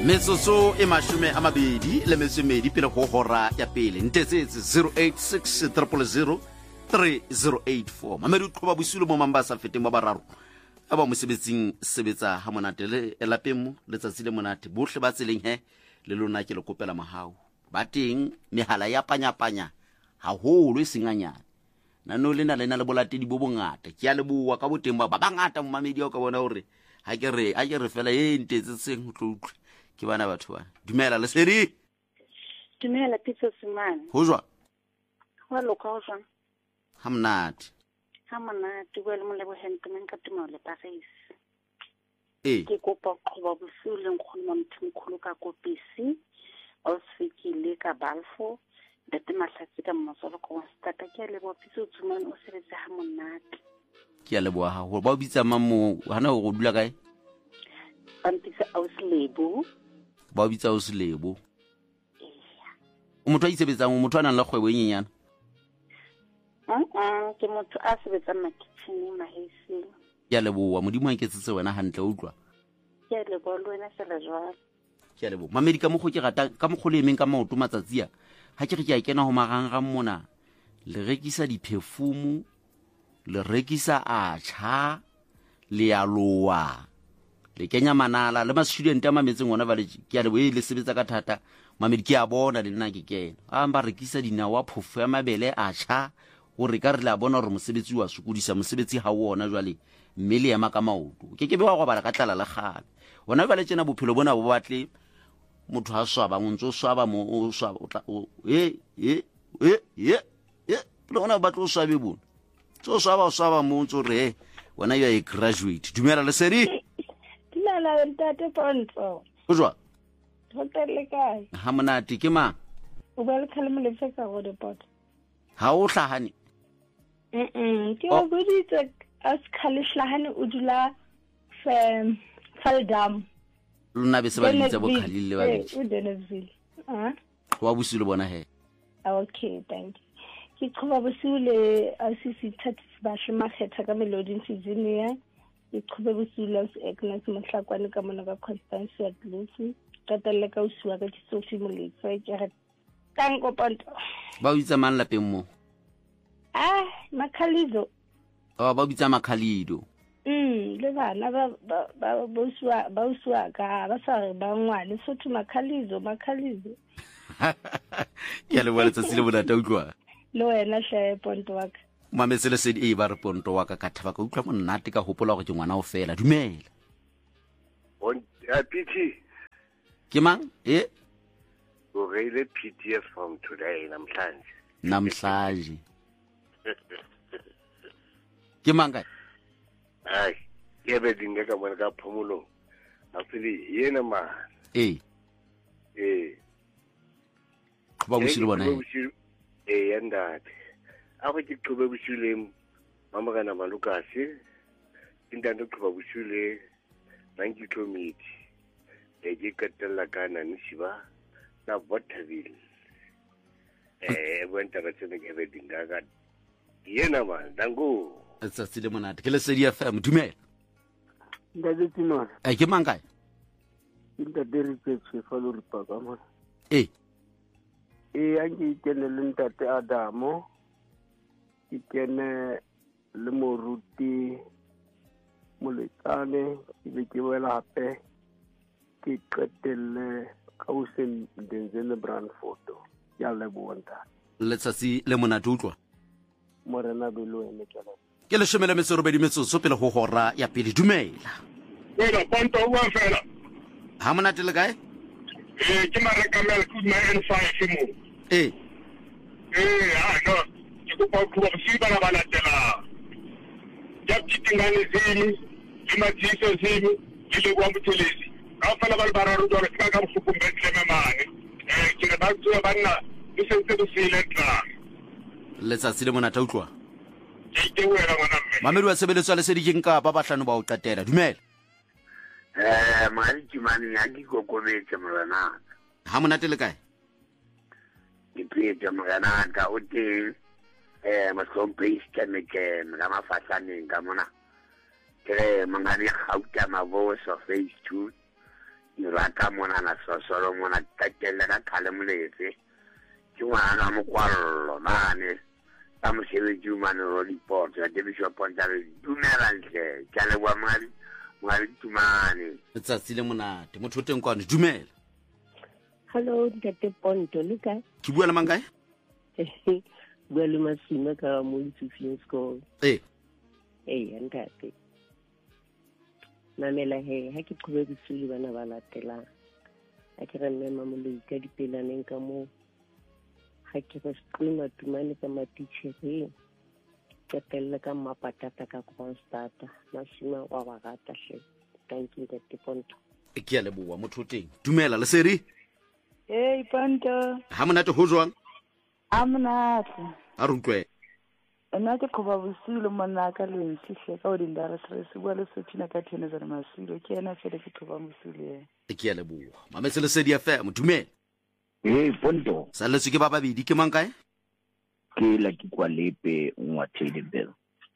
Metsotso e mashume a mabedi le mesomedi pele go hora ya pele ntetsetse 086 000 3084 mamedi o qhoba bosilo mo mamba sa feteng ba bararo a ba mosebetsing sebetsa ha monate le elapeng mo letsatsi le monate bohle ba tseleng he le lona ke le kopela mahao ba teng mehala ya panya haholo e senganyana nano lena le bolatedi bo bongata ke a le bua ka boteng ba bangata mo mamedi o ka bona hore ha ke re fela e ntetsetseng ho tloutlwe ke bana batho ba dumela le sedi dumela pitso simane ho jwa wa loka ho jwa ha mnate tuwe le molebo hente men ka tumao le Paris ke kopa qoba bosule nkgono mthimkhulu ka kopisi o sfikile ka Balfour dete mahlatsi ka mmasolo ko stata ke le bo pitso tsumane o sebetsa ha monate ke a leboa ha ho ba o bitsa mammo hana go dula kae pampisa auslebo ba o bitsa auslebo o motho a itsebetsang o motho a nang le kgwebo e nyenyana ke motho a sebetsang makitchen mahesing ke a leboa modimo a nketsetse wena hantle o utlwa ke a leboa le wena sela jwalo ke a leboa mamedi ka moggo ke rata ka moggo le emeng ka maoto matsatsi ha ke re ke a kena ho marangrang mona le rekisa di-perfume le rekisa acha le ya loa le kenya manala le ma student a mametseng ona ba le ke a le sebetsa ka thata mamedi ke a bona le nna ke kena a ba rekisa dinawa phofu ya mabele acha gore ka re la bona gore mosebetsi wa sokodisa mosebetsi ha wona jwale mme le ema ka maoto ke be wa go bala ka tlala le gale bona ba le tsena bophelo bona bo batle motho a swaba ngontso swaba mo o swaba bona ba tlo swabe bona tso swaba mo ntso re bona you are a graduate dumela le sedi la ntate Ponto o jwa hotel kae ha monate ke mang o ba le khalemo le feka go depot ha o hlahane ke o boditse as khale hlahane o dula Faldam lona be se ba ditsa bo khalile ba o Dennisville wa busilo bona he okay thank you ke qoba bosile asisi thatsi ba shima khetha ka melody season ya ke qoba bosile Agnes Mohlakwane ka mona ka Constance ya Lucy ka telle ka uswa ka Sophie Moletso ke re kang Ponto ba o itsa mang lapeng mo Makhalido ba bitsa Makhalido le bana ba uswa ka ba sa ba ngwane sotho Makhalido ke le bona tsile bona ta utlwa lo wena hle Ponto wa ka mamesele sedi ba re Ponto wa ka thaba ka utlwa monate ka hopola gore ke ngwana o fela dumela PT ke mang o reile PTF from today namhlanje ke mang kae ai ke be dinga ka bona ka phomolo afili yena ma ba busilo bona yanda a go ke qobe busile mama kana malukasi intando qoba busile 90 km ke katela kana nishiba na Bothaville wenta ka tsene ke be dinga ka yena ma dango tsatsi le monate ke le sedi FM dumela ndase tino ke mang kae inta diretse fa lo ripa ka mo a ke kene le ntate Adamo ke kene le moruti molekane ke wela hape ke qetelle ka o sen denzele brand photo ya le bonta letsatsi le monate utlwa morena belo ene ke le shomela metsorobedi metsotso pele go hora ya pele dumela wena Ponto wa fela ha monate le kae ke mareka milk ma N5 mo no ke go go se bana bana tela ya kitingane zini ke mathiso zini ke le kwa mothelesi ka fela ba le bararo jwa ka ka mfukumbetse memane ke re ba tswa bana ke sentse go sile tla letsatsi le monate utlwa ke wena ngwana mme mamedi wa sebeletswa le sedikeng ka ba bahlano ba o qatela dumela mari ke mane ya di kokobetse morana ha monate le kae ke pete morana ka o teng masompei ke ga mafasaneng ka mona ke mangane gauta maboso phase 2 rata mona na sosolo mona tatelle ka khale moletse ke ngwana mo kwallo mane ba mo shebe jumane ro report ya division point ya dumela ntle ke le wa mwari tumane tsatsi le monate motho teng kwane dumela. Hello Ntate Ponto Luka. Ke bua le mang kae? Bua le Masimo ka mo Itsufeng school. Ntate. Mamela ha ke qhobe bosuli bana ba latelang. Ha ke re mme mamolo ka dipelaneng ka mo. Ha ke re screama tumane ka matitjhere. Ke tella ka mapatata ka Constata. Masimo wa ba rata hle. Thank you Ntate Ponto. Ke a leboa motho teng. Dumela le seri. Ponto. Ha monate ho jwang? Monate. A re utlwe. Nna ke qoba bosilo monna ka le nsihle ka o dindara stress bua le sothina ka thene za masilo ke ena fele ke qoba bosilo ye. Ke a leboa. Mametse le sedi FM dumela. Ponto. Sa le ke ba babedi ke mang kae? Ke la ke kwa lepe ngwa Tedebel.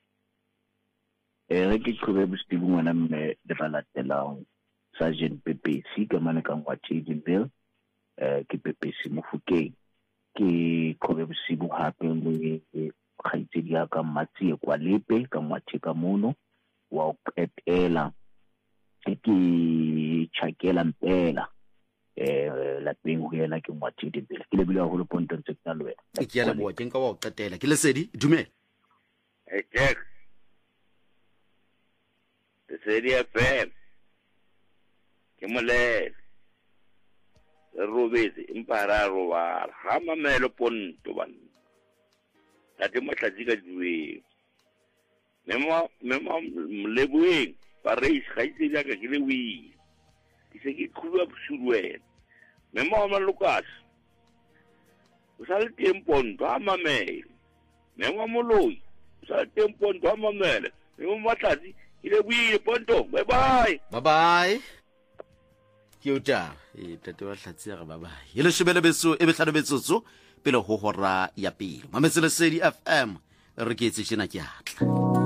Re ke qobe bosilo ngwana mme le balatelang Sergeant Pepesi ka mane ka ngwa Tedebel. Ke Pepesi mo Fukeng. Ke qobe bosilo hape le khaitsedi ya ka matsi kwa lepe ka matheka mono wa qetela ke tshakela mpela la peng ho yena ke mwathedi pele ke lebile ho le Ponto ntse ka le wena ke ya leboa ke nka wa qetela ke le sedi dumela Jack sedi FM ke mole robetse impara robala ha mamelo Ponto ban tate matlatsi ka duwe memo mlebueng ba reis ga itse ja ka ke le wi se ke khulwa bsuruwe memo ma Lucas o sa le Ponto a mamele memo moloi o sa le Ponto a mamele memo matlatsi ke le wi Ponto bye bye ke uta tate wa hlatsi ga bye bye ile shebele beso e be hlano betsotso pele ho hora ya pele mametse le sedi FM re ke etse tshena ke atla